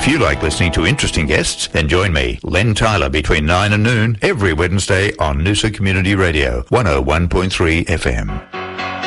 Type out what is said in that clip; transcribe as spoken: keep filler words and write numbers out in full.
you like listening to interesting guests, then join me, Len Tyler, between nine and noon every Wednesday on Noosa Community Radio, one oh one point three F M.